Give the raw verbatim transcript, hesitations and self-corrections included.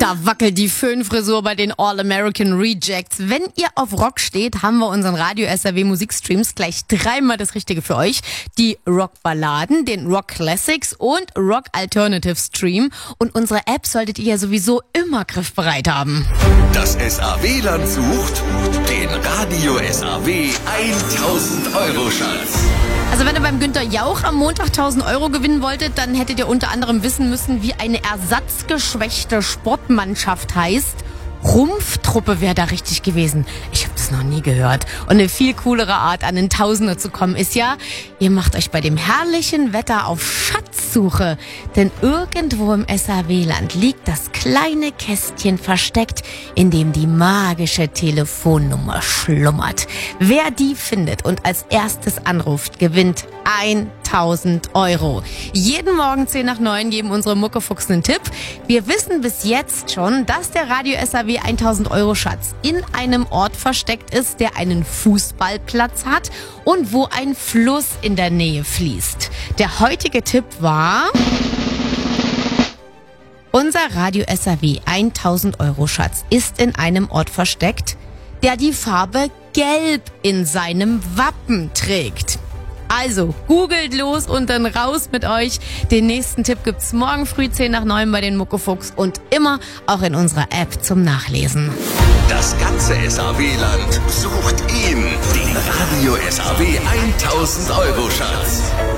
Da wackelt die Föhnfrisur bei den All-American Rejects. Wenn ihr auf Rock steht, haben wir unseren Radio-S R W Musikstreams gleich dreimal das Richtige für euch. Die Rock-Balladen, den Rock-Classics und Rock-Alternative-Stream. Und unsere App solltet ihr ja sowieso immer griffbereit haben. Das S A W-Land sucht den Radio-S A W tausend Euro Schatz. Also wenn ihr beim Günther Jauch am Montag tausend Euro gewinnen wolltet, dann hättet ihr unter anderem wissen müssen, wie eine ersatzgeschwächte Sportmannschaft heißt. Rumpftruppe wäre da richtig gewesen. Ich habe das noch nie gehört. Und eine viel coolere Art, an den Tausender zu kommen, ist ja, ihr macht euch bei dem herrlichen Wetter auf Schatzsuche. Denn irgendwo im S A W-Land liegt das kleine Kästchen versteckt, in dem die magische Telefonnummer schlummert. Wer die findet und als erstes anruft, gewinnt tausend Euro. Jeden Morgen zehn nach neun geben unsere Muckefuchs einen Tipp. Wir wissen bis jetzt schon, dass der Radio-S A W tausend Euro Schatz in einem Ort versteckt ist, der einen Fußballplatz hat und wo ein Fluss in der Nähe fließt. Der heutige Tipp war: Unser Radio-S A W tausend Euro Schatz ist in einem Ort versteckt, der die Farbe Gelb in seinem Wappen trägt. Also, googelt los und dann raus mit euch. Den nächsten Tipp gibt's morgen früh zehn nach neun bei den Muckefuchs und immer auch in unserer App zum Nachlesen. Das ganze S A W-Land sucht ihn, den Radio-S A W tausend Euro Schatz.